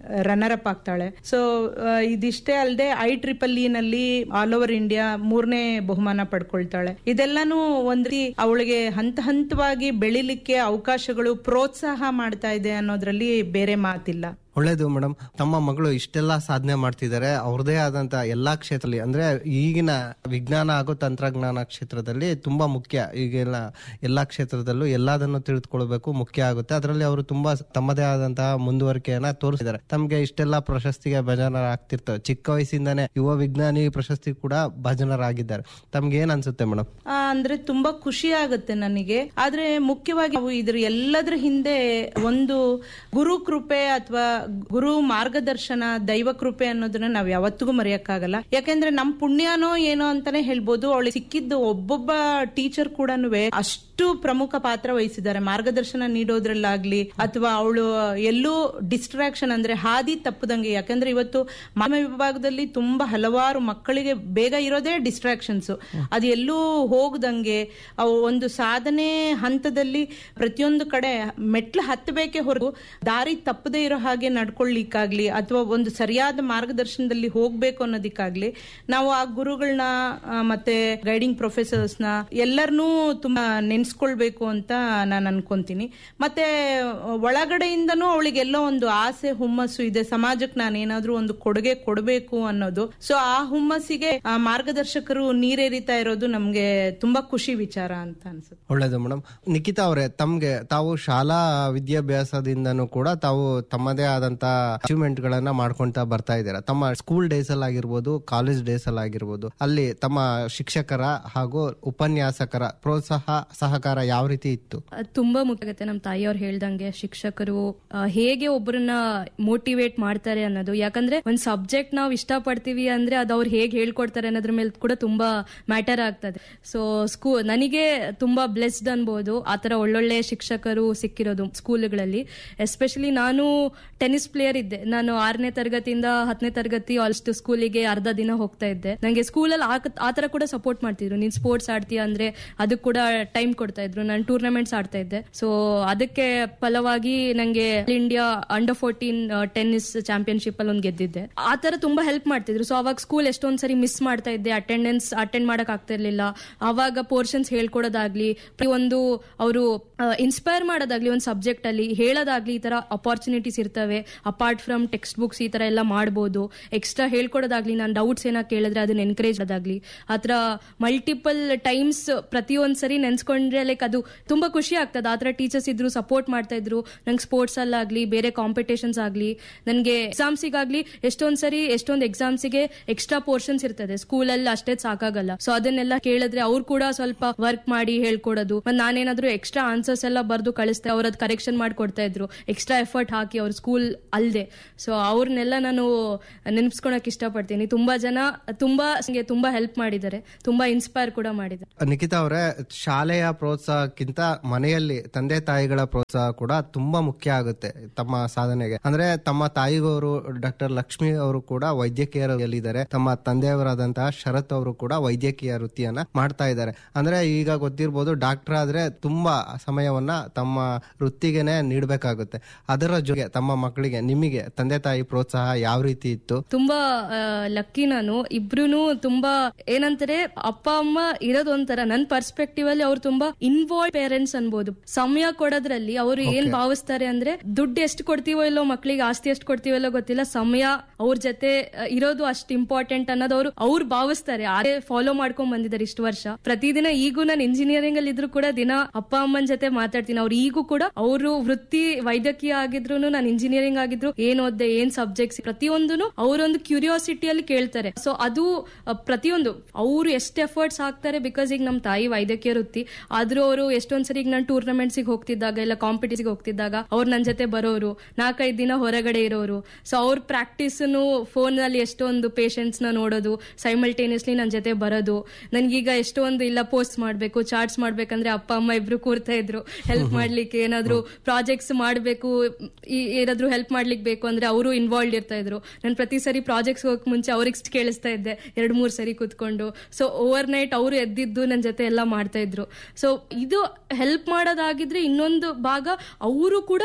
ರನ್ನರ್ ಅಪ್ ಆಗ್ತಾಳೆ. ಸೊ ಇದಿಷ್ಟೇ ಅಲ್ಲದೆ ಐ ಟ್ರಿಪಲ್ ಇ ನಲ್ಲಿ ಆಲ್ ಓವರ್ ಇಂಡಿಯಾ ಮೂರನೇ ಬಹುಮಾನ ಪಡ್ಕೊಳ್ತಾಳೆ. ಇದೆಲ್ಲಾನು ಒಂದ್ ರೀತಿ ಅವಳಿಗೆ ಹಂತ ಹಂತವಾಗಿ ಬೆಳಿಲಿಕ್ಕೆ ಅವಕಾಶಗಳು ಪ್ರೋತ್ಸಾಹ ಮಾಡ್ತಾ ಇದೆ ಅನ್ನೋದ್ರಲ್ಲಿ ಬೇರೆ ಮಾತಿಲ್ಲ. ಒಳ್ಳೇದು ಮೇಡಮ್, ತಮ್ಮ ಮಗಳು ಇಷ್ಟೆಲ್ಲ ಸಾಧನೆ ಮಾಡ್ತಿದ್ದಾರೆ. ಅವ್ರದೇ ಆದಂತ ಎಲ್ಲಾ ಕ್ಷೇತ್ರದಲ್ಲಿ, ಅಂದ್ರೆ ಈಗಿನ ವಿಜ್ಞಾನ ಹಾಗೂ ತಂತ್ರಜ್ಞಾನ ಕ್ಷೇತ್ರದಲ್ಲಿ ತುಂಬಾ ಮುಖ್ಯ. ಈಗೆಲ್ಲ ಎಲ್ಲಾ ಕ್ಷೇತ್ರದಲ್ಲೂ ಎಲ್ಲದನ್ನು ತಿಳಿದುಕೊಳ್ಬೇಕು ಮುಖ್ಯ ಆಗುತ್ತೆ. ಅದರಲ್ಲಿ ಅವರು ತುಂಬಾ ತಮ್ಮದೇ ಆದಂತಹ ಮುಂದುವರಿಕೆಯನ್ನ ತೋರಿಸಿದ್ದಾರೆ. ತಮ್ಗೆ ಇಷ್ಟೆಲ್ಲ ಪ್ರಶಸ್ತಿಗೆ ಭಾಜನರಾಗ್ತಿರ್ತವೆ. ಚಿಕ್ಕ ವಯಸ್ಸಿಂದಾನೇ ಯುವ ವಿಜ್ಞಾನಿ ಪ್ರಶಸ್ತಿ ಕೂಡ ಭಾಜನರಾಗಿದ್ದಾರೆ. ತಮ್ಗೆ ಏನ್ ಅನ್ಸುತ್ತೆ ಮೇಡಮ್? ಅಂದ್ರೆ ತುಂಬಾ ಖುಷಿ ಆಗುತ್ತೆ ನನಗೆ. ಆದ್ರೆ ಮುಖ್ಯವಾಗಿ ನಾವು ಇದ್ರ ಎಲ್ಲದ್ರ ಹಿಂದೆ ಒಂದು ಗುರು ಕೃಪೆ ಅಥವಾ ಗುರು ಮಾರ್ಗದರ್ಶನ, ದೈವ ಕೃಪೆ ಅನ್ನೋದನ್ನ ನಾವ್ ಯಾವತ್ತಿಗೂ ಮರೆಯಕ್ಕಾಗಲ್ಲ. ಯಾಕೆಂದ್ರೆ ನಮ್ ಪುಣ್ಯನೋ ಏನೋ ಅಂತಾನೆ ಹೇಳ್ಬೋದು. ಅವಳಿಗೆ ಸಿಕ್ಕಿದ್ದು ಒಬ್ಬೊಬ್ಬ ಟೀಚರ್ ಕೂಡ ಅಷ್ಟು ಪ್ರಮುಖ ಪಾತ್ರ ವಹಿಸಿದ್ದಾರೆ ಮಾರ್ಗದರ್ಶನ ನೀಡೋದ್ರಲ್ಲಾಗ್ಲಿ, ಅಥವಾ ಅವಳು ಎಲ್ಲೂ ಡಿಸ್ಟ್ರಾಕ್ಷನ್ ಅಂದ್ರೆ ಹಾದಿ ತಪ್ಪದಂಗೆ. ಯಾಕಂದ್ರೆ ಇವತ್ತು ಮಾಧ್ಯಮ ವಿಭಾಗದಲ್ಲಿ ತುಂಬಾ ಹಲವಾರು ಮಕ್ಕಳಿಗೆ ಬೇಗ ಇರೋದೇ ಡಿಸ್ಟ್ರಾಕ್ಷನ್ಸ್. ಅದು ಎಲ್ಲೂ ಹೋಗದಂಗೆ ಅವು ಒಂದು ಸಾಧನೆ ಹಂತದಲ್ಲಿ ಪ್ರತಿಯೊಂದು ಕಡೆ ಮೆಟ್ಲು ಹತ್ತಬೇಕೆ ಹೊರತು ದಾರಿ ತಪ್ಪದೇ ಇರೋ ಹಾಗೆ ನಡ್ಕೊಳ್ಳಿಕ್ಕಾಗ್ಲಿ ಅಥವಾ ಒಂದು ಸರಿಯಾದ ಮಾರ್ಗದರ್ಶನದಲ್ಲಿ ಹೋಗ್ಬೇಕು ಅನ್ನೋದಕ್ಕಾಗ್ಲಿ ನಾವು ಆ ಗುರುಗಳನ್ನ ಮತ್ತೆ ಗೈಡಿಂಗ್ ಪ್ರೊಫೆಸರ್ಸ್ ನ ಎಲ್ಲರನ್ನೂ ತುಂಬಾ ನೆನ್ಸ್ಕೊಳ್ಬೇಕು ಅಂತ ನಾನು ಅನ್ಕೊಂತೀನಿ. ಮತ್ತೆ ಒಳಗಡೆಯಿಂದನೂ ಅವಳಿಗೆಲ್ಲೋ ಒಂದು ಆಸೆ ಹುಮ್ಮಸ್ಸು ಇದೆ, ಸಮಾಜಕ್ಕೆ ನಾನು ಏನಾದ್ರೂ ಒಂದು ಕೊಡುಗೆ ಕೊಡಬೇಕು ಅನ್ನೋದು. ಸೊ ಆ ಹುಮ್ಮಸ್ಸಿಗೆ ಆ ಮಾರ್ಗದರ್ಶಕರು ನೀರೇರಿತಾ ಇರೋದು ನಮ್ಗೆ ತುಂಬಾ ಖುಷಿ ವಿಚಾರ ಅಂತ ಅನ್ಸುತ್ತೆ. ಒಳ್ಳೇದು ಮೇಡಮ್. ನಿಖಿತಾ ಅವರೇ, ತಮ್ಗೆ ತಾವು ಶಾಲಾ ವಿದ್ಯಾಭ್ಯಾಸದಿಂದನೂ ಕೂಡ ತಾವು ತಮ್ಮದೇ ಆದಂತ ಅಚೀವ್ಮೆಂಟ್ ಗಳನ್ನ ಮಾಡ್ಕೊಂತ ಬರ್ತಾ ಇದ್ದೀರಾ. ತಮ್ಮ ಸ್ಕೂಲ್ ಡೇಸ್ ಅಲ್ಲಿ ಆಗಿರ್ಬೋದು, ಕಾಲೇಜ್ ಡೇಸ್ ಅಲ್ಲಿ ಆಗಿರ್ಬೋದು, ಅಲ್ಲಿ ತಮ್ಮ ಶಿಕ್ಷಕರ ಹಾಗೂ ಉಪನ್ಯಾಸಕರ ಪ್ರೋತ್ಸಾಹ ಸಹಕಾರ ಯಾವ ರೀತಿ ಇತ್ತು? ತುಂಬಾ ಮುಖ್ಯ ಆಗುತ್ತೆ. ನಮ್ಮ ತಾಯಿಯವ್ರು ಹೇಳ್ದಂಗೆ ಶಿಕ್ಷಕರು ಹೇಗೆ ಒಬ್ಬರನ್ನ ಮೋಟಿವೇಟ್ ಮಾಡ್ತಾರೆ ಅನ್ನೋದು. ಯಾಕಂದ್ರೆ ಒಂದ್ ಸಬ್ಜೆಕ್ಟ್ ನಾವು ಇಷ್ಟ ಪಡ್ತೀವಿ ಅಂದ್ರೆ ಅದು ಅವ್ರು ಹೇಗೆ ಹೇಳ್ಕೊಡ್ತಾರೆ ಅನ್ನೋದ್ರ ಮೇಲೆ ಕೂಡ ತುಂಬಾ ಮ್ಯಾಟರ್ ಆಗ್ತದೆ. ಸೊ ಸ್ಕೂ ನನಗೆ ತುಂಬಾ ಬ್ಲೆಸ್ಡ್ ಅನ್ಬೋದು ಆತರ ಒಳ್ಳೊಳ್ಳೆ ಶಿಕ್ಷಕರು ಸಿಕ್ಕಿರೋದು ಸ್ಕೂಲ್ಗಳಲ್ಲಿ. ಎಸ್ಪೆಷಲಿ ನಾನು ಟೆನ್ನಿಸ್ ಪ್ಲೇಯರ್ ಇದ್ದೆ. ನಾನು ಆರನೇ ತರಗತಿಯಿಂದ ಹತ್ತನೇ ತರಗತಿ ಅಷ್ಟು ಸ್ಕೂಲಿಗೆ ಅರ್ಧ ದಿನ ಹೋಗ್ತಾ ಇದ್ದೆ. ನಂಗೆ ಸ್ಕೂಲಲ್ಲಿ ಆತರ ಕೂಡ ಸಪೋರ್ಟ್ ಮಾಡ್ತಿದ್ರು. ನೀನ್ ಸ್ಪೋರ್ಟ್ಸ್ ಆಡ್ತೀಯ ಅಂದ್ರೆ ಅದಕ್ಕೆ ಕೂಡ ಟೈಮ್ ಕೊಡ್ತಾ ಇದ್ರು. ನಾನು ಟೂರ್ನಮೆಂಟ್ಸ್ ಆಡ್ತಾ ಇದ್ದೆ. ಸೊ ಅದಕ್ಕೆ ಫಲವಾಗಿ ನಂಗೆ India under fourteen tennis championship ಅಲ್ಲಿ ಒಂದು ಗೆದ್ದಿದ್ದೆ. ಆತರ ತುಂಬಾ ಹೆಲ್ಪ್ ಮಾಡ್ತಿದ್ರು. ಸೊ ಅವಾಗ ಸ್ಕೂಲ್ ಎಷ್ಟೊಂದ್ ಸರಿ ಮಿಸ್ ಮಾಡ್ತಾ ಇದ್ದೆ, ಅಟೆಂಡೆನ್ಸ್ ಅಟೆಂಡ್ ಮಾಡಕ್ ಆಗ್ತಾ ಇರ್ಲಿಲ್ಲ. ಅವಾಗ ಪೋರ್ಷನ್ಸ್ ಹೇಳ್ಕೊಡೋದಾಗ್ಲಿ, ಒಂದು ಅವರು ಇನ್ಸ್ಪೈರ್ ಮಾಡೋದಾಗ್ಲಿ, ಒಂದು ಸಬ್ಜೆಕ್ಟ್ ಅಲ್ಲಿ ಹೇಳೋದಾಗ್ಲಿ, ಈ ತರ ಅಪಾರ್ಚುನಿಟೀಸ್ ಇರ್ತವೆ. ಅಪಾರ್ಟ್ ಫ್ರಮ್ ಟೆಕ್ಸ್ಟ್ ಬುಕ್ಸ್ ಈ ತರ ಎಲ್ಲ ಮಾಡಬಹುದು. ಎಕ್ಸ್ಟ್ರಾ ಹೇಳ್ಕೊಡೋದಾಗ್ಲಿ, ನಾನು ಡೌಟ್ಸ್ ಏನೋ ಕೇಳಿದ್ರೆ ಅದನ್ನ ಎನ್ಕರೇಜ್ ಮಾಡೋದಾಗ್ಲಿ, ಆತರ ಮಲ್ಟಿಪಲ್ ಟೈಮ್ಸ್ ಪ್ರತಿಯೊಂದ್ ಸರಿ ನೆನ್ಸ್ಕೊಂಡ್ರೆ ಲೈಕ್ ಅದು ತುಂಬಾ ಖುಷಿ ಆಗ್ತದೆ. ಆತರ ಟೀಚರ್ಸ್ ಇದ್ರು, ಸಪೋರ್ಟ್ ಮಾಡ್ತಾ ಇದ್ರು. ನಂಗೆ ಸ್ಪೋರ್ಟ್ಸ್ ಅಲ್ಲಾಗ್ಲಿ, ಬೇರೆ ಕಾಂಪಿಟೇಷನ್ಸ್ ಆಗ್ಲಿ, ನನಗೆ ಎಕ್ಸಾಮ್ಸಿಗಾಗ್ಲಿ ಎಷ್ಟೊಂದ್ ಸರಿ ಎಷ್ಟೊಂದು ಎಕ್ಸಾಮ್ಸಿಗೆ ಎಕ್ಸ್ಟ್ರಾ ಪೋರ್ಷನ್ಸ್ ಇರ್ತದೆ. ಸ್ಕೂಲಲ್ಲಿ ಅಷ್ಟೇ ಸಾಕಾಗಲ್ಲ. ಸೊ ಅದನ್ನೆಲ್ಲ ಕೇಳಿದ್ರೆ ಅವ್ರು ಕೂಡ ಸ್ವಲ್ಪ ವರ್ಕ್ ಮಾಡಿ ಹೇಳ್ಕೊಡೋದು. ಮತ್ತೆ ನಾನೇನಾದ್ರೂ ಎಕ್ಸ್ಟ್ರಾ ಆನ್ಸರ್ಸ್ ಎಲ್ಲ ಬರ್ದು ಕಳಿಸ್ತೆ, ಅವ್ರ ಅದ್ ಕರೆಕ್ಷನ್ ಮಾಡ್ಕೊಡ್ತಾ ಇದ್ರು, ಎಕ್ಸ್ಟ್ರಾ ಎಫರ್ಟ್ ಹಾಕಿ ಅವ್ರ ಸ್ಕೂಲ್ ಅಲ್ದೆ. ಸೊ ಅವ್ರನ್ನೆಲ್ಲ ನಾನು ನೆನಪಿಸ್ಕೊಳಕ್ ಇಷ್ಟಪಡ್ತೀನಿ. ತುಂಬಾ ಜನ ತುಂಬಾ ತುಂಬಾ ಹೆಲ್ಪ್ ಮಾಡಿದ್ದಾರೆ, ತುಂಬಾ ಇನ್ಸ್ಪೈರ್ ಕೂಡ ಮಾಡಿದ್ದಾರೆ. ನಿಖಿತಾ ಅವರೇ, ಶಾಲೆಯ ಪ್ರೋತ್ಸಾಹಕ್ಕಿಂತ ಮನೆಯಲ್ಲಿ ತಂದೆ ತಾಯಿಗಳ ಪ್ರೋತ್ಸಾಹ ಕೂಡ ತುಂಬಾ ಮುಖ್ಯ ಆಗುತ್ತೆ ತಮ್ಮ ಸಾಧನೆಗೆ. ಅಂದ್ರೆ ತಮ್ಮ ತಾಯಿಗವರು ಡಾಕ್ಟರ್ ಲಕ್ಷ್ಮಿ ಅವರು ಕೂಡ ವೈದ್ಯಕೀಯ ವೃತ್ತಿಯಲ್ಲಿದ್ದಾರೆ. ತಮ್ಮ ತಂದೆಯವರಾದಂತಹ ಶರತ್ ಅವರು ಕೂಡ ವೈದ್ಯಕೀಯ ವೃತ್ತಿಯನ್ನ ಮಾಡ್ತಾ ಇದ್ದಾರೆ. ಅಂದ್ರೆ ಈಗ ಗೊತ್ತಿರ್ಬೋದು, ಡಾಕ್ಟರ್ ಆದ್ರೆ ತುಂಬಾ ಸಮಯವನ್ನ ತಮ್ಮ ವೃತ್ತಿಗೆನೆ ನೀಡಬೇಕಾಗುತ್ತೆ. ಅದರ ಜೊತೆಗೆ ತಮ್ಮ ಮಕ್ಕಳಿಗೆ ನಿಮಗೆ ತಂದೆ ತಾಯಿ ಪ್ರೋತ್ಸಾಹ ಯಾವ ರೀತಿ ಇತ್ತು? ತುಂಬಾ ಲಕ್ಕಿ ನಾನು. ಇಬ್ರು ತುಂಬಾ ಏನಂತಾರೆ, ಅಪ್ಪ ಅಮ್ಮ ಇರೋದು ಒಂಥರ ನನ್ನ ಪರ್ಸ್ಪೆಕ್ಟಿವ್ ಅಲ್ಲಿ ಅವ್ರು ತುಂಬಾ ಇನ್ವಾಲ್ವ್ ಪೇರೆಂಟ್ಸ್ ಅನ್ಬೋದು. ಸಮಯ ಕೊಡೋದ್ರಲ್ಲಿ ಅವರು ಏನ್ ಭಾವಿಸ್ತಾರೆ ಅಂದ್ರೆ, ದುಡ್ಡು ಎಷ್ಟು ಕೊಡ್ತೀವೋ ಇಲ್ಲೋ ಮಕ್ಕಳಿಗೆ, ಆಸ್ತಿ ಎಷ್ಟು ಕೊಡ್ತೀವೋ ಇಲ್ಲೋ ಗೊತ್ತಿಲ್ಲ, ಸಮಯ ಅವ್ರ ಜೊತೆ ಇರೋದು ಅಷ್ಟು ಇಂಪಾರ್ಟೆಂಟ್ ಅನ್ನೋದು ಅವ್ರು ಅವ್ರು ಭಾವಿಸ್ತಾರೆ. ಅದೇ ಫಾಲೋ ಮಾಡ್ಕೊಂಡ್ ಬಂದಿದ್ದಾರೆ ಇಷ್ಟು ವರ್ಷ. ಪ್ರತಿದಿನ ಈಗೂ ನಾನು ಇಂಜಿನಿಯರಿಂಗ್ ಅಲ್ಲಿ ಇದ್ರು ಕೂಡ ದಿನ ಅಪ್ಪ ಅಮ್ಮನ ಜೊತೆ ಮಾತಾಡ್ತೀನಿ. ಅವ್ರು ಈಗೂ ಕೂಡ ಅವರು ವೃತ್ತಿ ವೈದ್ಯಕೀಯ ಆಗಿದ್ರು, ನಾನು ಇಂಜಿನಿಯರಿಂಗ್ ಆಗಿದ್ರು, ಏನ್ ಓದ್ದೆ, ಏನ್ ಸಬ್ಜೆಕ್ಟ್ಸ್, ಪ್ರತಿಯೊಂದು ಅವರೊಂದು ಕ್ಯೂರಿಯಾಸಿಟಿಯಲ್ಲಿ ಕೇಳ್ತಾರೆ. ಸೊ ಅದು ಪ್ರತಿಯೊಂದು ಅವ್ರು ಎಷ್ಟು ಎಫರ್ಟ್ಸ್ ಹಾಕ್ತಾರೆ. ಬಿಕಾಸ್ ಈಗ ನಮ್ ತಾಯಿ ವೈದ್ಯಕೀಯ ವೃತ್ತಿ ಆದ್ರೂ ಅವರು ಎಷ್ಟೊಂದ್ಸರಿ ಈಗ ನಾನು ಟೂರ್ನಮೆಂಟ್ಸ್ ಹೋಗ್ತಿದ್ದಾಗ ಇಲ್ಲ ಕಾಂಪಿಟೇಷನ್ ಹೋಗ್ತಿದ್ದಾಗ ಅವ್ರು ನನ್ನ ಜೊತೆ ಬರೋರು, ನಾಲ್ಕೈದು ದಿನ ಹೊರಗಡೆ ಇರೋರು. ಸೊ ಅವ್ರ ಪ್ರಾಕ್ಟೀಸ್ ಫೋನ್ ಅಲ್ಲಿ ಎಷ್ಟೊಂದು ಪೇಷಂಟ್ಸ್ ನ ನೋಡೋದು, ಸೈಮಲ್ಟೇನಿಯಸ್ಲಿ ನನ್ನ ಜೊತೆ ಬರೋದು. ನನ್ಗೀಗ ಎಷ್ಟೊಂದು ಇಲ್ಲ ಪೋಸ್ಟ್ ಮಾಡ್ಬೇಕು, ಚಾರ್ಟ್ಸ್ ಮಾಡ್ಬೇಕಂದ್ರೆ ಅಪ್ಪ ಅಮ್ಮ ಇಬ್ರು ಕೂರ್ತಾ ಇದ್ರು ಹೆಲ್ಪ್ ಮಾಡ್ಲಿಕ್ಕೆ. ಏನಾದ್ರು ಪ್ರಾಜೆಕ್ಟ್ಸ್ ಮಾಡ್ಬೇಕು, ಏನಾದ್ರು ಹೆಲ್ಪ್ ಮಾಡ್ಲಿಕ್ಕೆ ಬೇಕು ಅಂದ್ರೆ ಅವರು ಇನ್ವಾಲ್ವ್ ಇರ್ತಾ ಇದ್ರು. ನಾನು ಪ್ರತಿ ಸರಿ ಪ್ರಾಜೆಕ್ಟ್ಸ್ ಹೋಗಕ್ ಮುಂಚೆ ಅವ್ರಿಗೆ ಕೇಳಿಸ್ತಾ ಇದ್ದೆ ಎರಡ್ ಮೂರ್ ಸರಿ ಕುತ್ಕೊಂಡು. ಸೊ ಓವರ್ ನೈಟ್ ಅವರು ಎದ್ದಿದ್ದು ನನ್ನ ಜೊತೆ ಎಲ್ಲ ಮಾಡ್ತಾ ಇದ್ರು. ಸೊ ಇದು ಹೆಲ್ಪ್ ಮಾಡೋದಾಗಿದ್ರೆ ಇನ್ನೊಂದು ಭಾಗ ಅವರು ಕೂಡ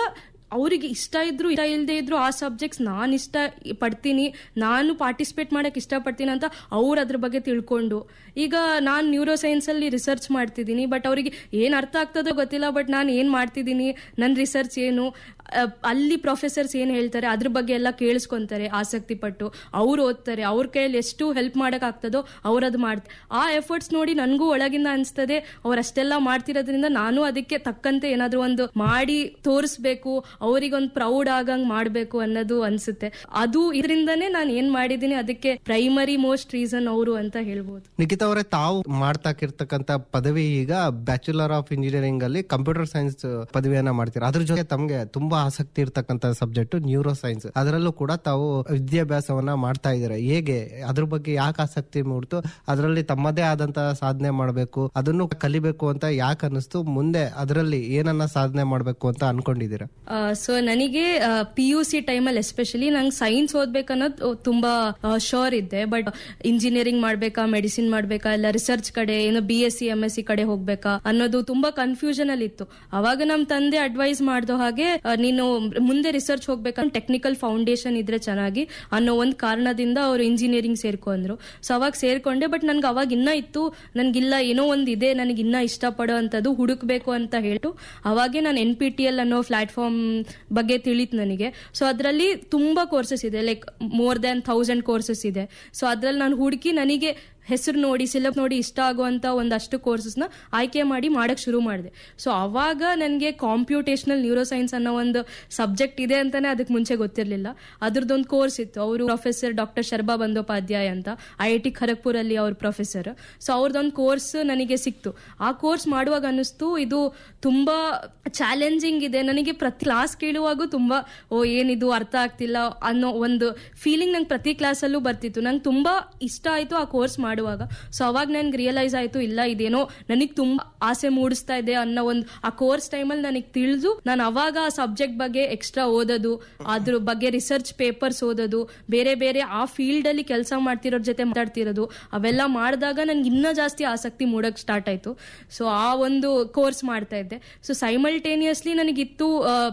ಅವರಿಗೆ ಇಷ್ಟ ಇದ್ರು ಇಷ್ಟ ಇಲ್ಲದೆ ಇದ್ರು ಆ ಸಬ್ಜೆಕ್ಟ್ಸ್ ನಾನು ಇಷ್ಟ ಪಡ್ತೀನಿ, ನಾನು ಪಾರ್ಟಿಸಿಪೇಟ್ ಮಾಡಕ್ ಇಷ್ಟಪಡ್ತೀನಿ ಅಂತ ಅವ್ರು ಅದ್ರ ಬಗ್ಗೆ ತಿಳ್ಕೊಂಡು, ಈಗ ನಾನು ನ್ಯೂರೋ ಸೈನ್ಸ್ ಅಲ್ಲಿ ರಿಸರ್ಚ್ ಮಾಡ್ತಿದ್ದೀನಿ, ಬಟ್ ಅವರಿಗೆ ಏನ್ ಅರ್ಥ ಆಗ್ತದೋ ಗೊತ್ತಿಲ್ಲ, ಬಟ್ ನಾನು ಏನ್ ಮಾಡ್ತಿದ್ದೀನಿ, ನನ್ನ ರಿಸರ್ಚ್ ಏನು, ಅಲ್ಲಿ ಪ್ರೊಫೆಸರ್ಸ್ ಏನ್ ಹೇಳ್ತಾರೆ ಅದ್ರ ಬಗ್ಗೆ ಎಲ್ಲ ಕೇಳಿಸ್ಕೊಂತಾರೆ, ಆಸಕ್ತಿ ಪಟ್ಟು ಅವ್ರು ಓದ್ತಾರೆ, ಅವ್ರ ಕೈಯಲ್ಲಿ ಎಷ್ಟು ಹೆಲ್ಪ್ ಮಾಡಕ್ ಆಗ್ತದೋ ಅವ್ರು ಅದು ಮಾಡ್ತಾರೆ. ಆ ಎಫರ್ಟ್ಸ್ ನೋಡಿ ನನಗೂ ಒಳಗಿಂದ ಅನ್ಸ್ತದೆ ಅವ್ರಷ್ಟೆಲ್ಲ ಮಾಡ್ತಿರೋದ್ರಿಂದ ನಾನು ಅದಕ್ಕೆ ತಕ್ಕಂತೆ ಏನಾದ್ರು ಒಂದು ಮಾಡಿ ತೋರಿಸ್ಬೇಕು, ಅವರಿಗೊಂದು ಪ್ರೌಡ್ ಆಗಂಗ್ ಮಾಡ್ಬೇಕು ಅನ್ನೋದು ಅನ್ಸುತ್ತೆ. ಅದು ಇದರಿಂದನೇ ನಾನು ಏನ್ ಮಾಡಿದೀನಿ ಅದಕ್ಕೆ ಪ್ರೈಮರಿ ಮೋಸ್ಟ್ ರೀಸನ್ ಅವರು ಅಂತ ಹೇಳ್ಬೋದು. ನಿಖಿತಾ ಅವರೇ, ತಾವು ಮಾಡ್ತಾಕಿರ್ತಕ್ಕಂತ ಪದವಿ ಈಗ ಬ್ಯಾಚುಲರ್ ಆಫ್ ಇಂಜಿನಿಯರಿಂಗ್ ಅಲ್ಲಿ ಕಂಪ್ಯೂಟರ್ ಸೈನ್ಸ್ ಪದವಿಯನ್ನ ಮಾಡ್ತೀರಾ. ಅದ್ರ ಜೊತೆ ತಮ್ಗೆ ತುಂಬಾ ಆಸಕ್ತಿ ಇರ್ತಕ್ಕಂತ ಸಬ್ಜೆಕ್ಟ್ ನ್ಯೂರೋ ಸೈನ್ಸ್, ಅದರಲ್ಲೂ ಕೂಡ ತಾವು ವಿದ್ಯಾಭ್ಯಾಸವನ್ನ ಮಾಡ್ತಾ ಇದ್ದೀರಾ. ಹೇಗೆ ಅದ್ರ ಬಗ್ಗೆ ಯಾಕೆ ಆಸಕ್ತಿ ಮೂಡ್ತು, ಅದರಲ್ಲಿ ತಮ್ಮದೇ ಆದಂತಹ ಸಾಧನೆ ಮಾಡಬೇಕು, ಅದನ್ನು ಕಲಿಬೇಕು ಅಂತ ಯಾಕೆ ಅನಿಸ್ತು, ಮುಂದೆ ಅದರಲ್ಲಿ ಏನನ್ನ ಸಾಧನೆ ಮಾಡಬೇಕು ಅಂತ ಅನ್ಕೊಂಡಿದ್ದೀರಾ? ಸೊ ನನಗೆ ಪಿ ಯು ಸಿ ಟೈಮಲ್ಲಿ ಎಸ್ಪೆಷಲಿ ನಂಗೆ ಸೈನ್ಸ್ ಓದ್ಬೇಕನ್ನೋದು ತುಂಬಾ ಶೋರ್ ಇದ್ದೆ, ಬಟ್ ಇಂಜಿನಿಯರಿಂಗ್ ಮಾಡ್ಬೇಕಾ, ಮೆಡಿಸಿನ್ ಮಾಡ್ಬೇಕಾ, ಇಲ್ಲ ರಿಸರ್ಚ್ ಕಡೆ ಏನೋ B S C M S C ಕಡೆ ಹೋಗ್ಬೇಕಾ ಅನ್ನೋದು ತುಂಬಾ ಕನ್ಫ್ಯೂಷನ್ ಅಲ್ಲಿ ಇತ್ತು. ಅವಾಗ ನಮ್ ತಂದೆ ಅಡ್ವೈಸ್ ಮಾಡ್ದೋ ಹಾಗೆ ನೀನು ಮುಂದೆ ರಿಸರ್ಚ್ ಹೋಗ್ಬೇಕಂದ್ರೆ ಟೆಕ್ನಿಕಲ್ ಫೌಂಡೇಶನ್ ಇದ್ರೆ ಚೆನ್ನಾಗಿ ಅನ್ನೋ ಒಂದು ಕಾರಣದಿಂದ ಅವರು ಇಂಜಿನಿಯರಿಂಗ್ ಸೇರ್ಕೊಂಡ್ರು. ಸೊ ಅವಾಗ ಸೇರ್ಕೊಂಡೆ, ಬಟ್ ನನ್ಗೆ ಅವಾಗ ಇನ್ನ ಇತ್ತು, ನನ್ಗಿಲ್ಲ ಏನೋ ಒಂದ್ ಇದೆ ನನಗೆ ಇನ್ನ ಇಷ್ಟಪಡೋ ಅಂತದ್ದು ಹುಡುಕ್ಬೇಕು ಅಂತ ಹೇಳ್ತು. ಅವಾಗೆ ನಾನು ಎನ್ ಪಿ ಟಿ ಎಲ್ ಅನ್ನೋ ಪ್ಲಾಟ್ಫಾರ್ಮ್ ಬಗ್ಗೆ ತಿಳಿತು ನನಗೆ. ಸೊ ಅದರಲ್ಲಿ ತುಂಬಾ ಕೋರ್ಸಸ್ ಇದೆ, like more than thousand courses ಇದೆ. ಸೊ ಅದ್ರಲ್ಲಿ ನಾನು ಹುಡುಕಿ ನನಗೆ ಹೆಸರು ನೋಡಿ ಸಿಲೆಬಸ್ ನೋಡಿ ಇಷ್ಟ ಆಗುವಂತ ಒಂದಷ್ಟು ಕೋರ್ಸಸ್ನ ಆಯ್ಕೆ ಮಾಡಿ ಮಾಡಕ್ ಶುರು ಮಾಡಿದೆ. ಸೊ ಅವಾಗ ನನಗೆ ಕಾಂಪ್ಯೂಟೇಷನಲ್ ನ್ಯೂರೋ ಸೈನ್ಸ್ ಅನ್ನೋ ಒಂದು ಸಬ್ಜೆಕ್ಟ್ ಇದೆ ಅಂತಾನೆ ಅದಕ್ಕೆ ಮುಂಚೆ ಗೊತ್ತಿರಲಿಲ್ಲ. ಅದ್ರದ್ದೊಂದು ಕೋರ್ಸ್ ಇತ್ತು, ಅವರು ಪ್ರೊಫೆಸರ್ ಡಾಕ್ಟರ್ ಶರ್ಬಾ ಬಂದೋಪಾಧ್ಯಾಯ ಅಂತ ಐ ಐ ಟಿ ಖರಗ್ಪುರ್ ಅಲ್ಲಿ ಅವ್ರ ಪ್ರೊಫೆಸರ್. ಸೊ ಅವ್ರದ್ದೊಂದು ಕೋರ್ಸ್ ನನಗೆ ಸಿಕ್ತು. ಆ ಕೋರ್ಸ್ ಮಾಡುವಾಗ ಅನ್ನಿಸ್ತು ಇದು ತುಂಬಾ ಚಾಲೆಂಜಿಂಗ್ ಇದೆ, ನನಗೆ ಪ್ರತಿ ಕ್ಲಾಸ್ ಕೇಳುವಾಗೂ ತುಂಬಾ ಓ ಏನಿದು ಅರ್ಥ ಆಗ್ತಿಲ್ಲ ಅನ್ನೋ ಒಂದು ಫೀಲಿಂಗ್ ನಂಗೆ ಪ್ರತಿ ಕ್ಲಾಸಲ್ಲೂ ಬರ್ತಿತ್ತು. ನಂಗೆ ತುಂಬಾ ಇಷ್ಟ ಆಯ್ತು ಆ ಕೋರ್ಸ್ ಮಾಡುವಾಗ. ಸೊ ಅವಾಗ ನನ್ಗೆ ರಿಯಲೈಸ್ ಆಯ್ತು, ಇಲ್ಲ ಇದೇನೋ ನನಗೆ ತುಂಬಾ ಆಸೆ ಮೂಡಿಸ್ತಾ ಇದೆ ಅನ್ನೋ ಒಂದು ಆ ಕೋರ್ಸ್ ಟೈಮಲ್ಲಿ ನನಗೆ ತಿಳಿದು ನಾನು ಅವಾಗ ಆ ಸಬ್ಜೆಕ್ಟ್ ಬಗ್ಗೆ ಎಕ್ಸ್ಟ್ರಾ ಓದೋದು, ಅದ್ರ ಬಗ್ಗೆ ರಿಸರ್ಚ್ ಪೇಪರ್ಸ್ ಓದೋದು, ಬೇರೆ ಬೇರೆ ಆ ಫೀಲ್ಡ್ ಅಲ್ಲಿ ಕೆಲಸ ಮಾಡ್ತಿರೋರ್ ಜೊತೆ ಮಾತಾಡ್ತಿರೋದು, ಅವೆಲ್ಲ ಮಾಡಿದಾಗ ನನ್ಗೆ ಇನ್ನೂ ಜಾಸ್ತಿ ಆಸಕ್ತಿ ಮೂಡಕ್ ಸ್ಟಾರ್ಟ್ ಆಯ್ತು. ಸೊ ಆ ಒಂದು ಕೋರ್ಸ್ ಮಾಡ್ತಾ ಇದ್ದೆ. ಸೊ ಸೈಮಲ್ಟೇನಿಯಸ್ಲಿ ನನಗಿತ್ತು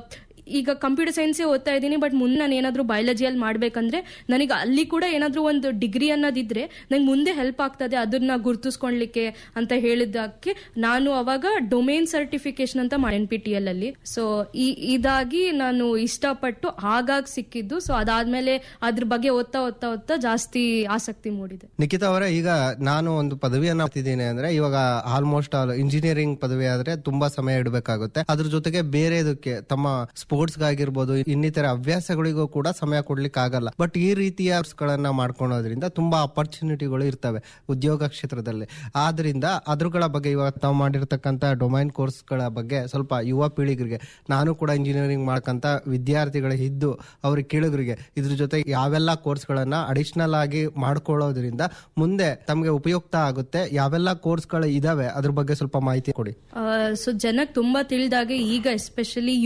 ಈಗ ಕಂಪ್ಯೂಟರ್ ಸೈನ್ಸೇ ಓದ್ತಾ ಇದ್ದೀನಿ, ಬಟ್ ಮುಂದೆ ನಾನು ಏನಾದರೂ ಬಯಾಲಜಿಯಲ್ಲಿ ಮಾಡ್ಬೇಕಂದ್ರೆ ನನಗೆ ಅಲ್ಲಿ ಕೂಡ ಏನಾದರೂ ಒಂದು ಡಿಗ್ರಿ ಅನ್ನೋದಿದ್ರೆ ನಂಗೆ ಮುಂದೆ ಹೆಲ್ಪ್ ಆಗ್ತದೆ ಅದನ್ನ ಗುರುತಿಸ್ಕೊಳ್ಲಿಕ್ಕೆ ಅಂತ ಹೇಳಿದ್ದಕ್ಕೆ ನಾನು ಅವಾಗ ಡೊಮೇನ್ ಸರ್ಟಿಫಿಕೇಶನ್ ಅಂತ ಮಾಡಿ ಎನ್ ಪಿ ಟಿ ಎಲ್ ಅಲ್ಲಿ. ಸೊ ಇದಾಗಿ ನಾನು ಇಷ್ಟಪಟ್ಟು ಆಗಾಗ ಸಿಕ್ಕಿದ್ದು. ಸೊ ಅದಾದ್ಮೇಲೆ ಅದ್ರ ಬಗ್ಗೆ ಓದ್ತಾ ಓದ್ತಾ ಓದ್ತಾ ಜಾಸ್ತಿ ಆಸಕ್ತಿ ಮೂಡಿದೆ. ನಿಖಿತಾ ಅವರೇ, ಈಗ ನಾನು ಒಂದು ಪದವಿಯನ್ನ ಮಾಡ್ತಿದ್ದೀನಿ ಅಂದ್ರೆ ಇವಾಗ ಆಲ್ಮೋಸ್ಟ್ ಆಲ್ ಇಂಜಿನಿಯರಿಂಗ್ ಪದವಿ ಆದ್ರೆ ತುಂಬಾ ಸಮಯ ಇಡಬೇಕಾಗುತ್ತೆ. ಅದ್ರ ಜೊತೆಗೆ ಬೇರೆದಕ್ಕೆ ತಮ್ಮ ಸ್ಪೋರ್ಟ್ಸ್ ಆಗಿರ್ಬೋದು ಇನ್ನಿತರ ಹವ್ಯಾಸಗಳಿಗೂ ಕೂಡ ಸಮಯ ಕೊಡ್ಲಿಕ್ಕೆ ಆಗಲ್ಲ. ಬಟ್ ಈ ರೀತಿಯ ಗಳನ್ನ ಮಾಡ್ಕೊಳೋದ್ರಿಂದ ತುಂಬಾ ಅಪರ್ಚುನಿಟಿಗಳು ಇರ್ತವೆ ಉದ್ಯೋಗ ಕ್ಷೇತ್ರದಲ್ಲಿ. ಆದ್ರಿಂದ ಅದ್ರಗಳ ಬಗ್ಗೆ ಇವಾಗ ತಾವು ಮಾಡಿರ್ತಕ್ಕಂಥ ಡೊಮೈನ್ ಕೋರ್ಸ್ ಗಳ ಬಗ್ಗೆ ಸ್ವಲ್ಪ ಯುವ ಪೀಳಿಗರಿಗೆ, ನಾನು ಕೂಡ ಇಂಜಿನಿಯರಿಂಗ್ ಮಾಡ್ಕಂತ ವಿದ್ಯಾರ್ಥಿಗಳು ಇದ್ದು ಅವ್ರಿಗೆ ಕೇಳಿಗರಿಗೆ ಇದ್ರ ಜೊತೆ ಯಾವೆಲ್ಲ ಕೋರ್ಸ್ ಗಳನ್ನ ಅಡಿಷನಲ್ ಆಗಿ ಮಾಡ್ಕೊಳ್ಳೋದ್ರಿಂದ ಮುಂದೆ ತಮ್ಗೆ ಉಪಯುಕ್ತ ಆಗುತ್ತೆ, ಯಾವೆಲ್ಲ ಕೋರ್ಸ್ ಗಳು ಇದಾವೆ ಅದ್ರ ಬಗ್ಗೆ ಸ್ವಲ್ಪ ಮಾಹಿತಿ ಕೊಡಿ. ಸೊ ಜನಕ್ಕೆ ತುಂಬಾ ತಿಳಿದಾಗೆ ಈಗ ಎಸ್ಪೆಷಲಿ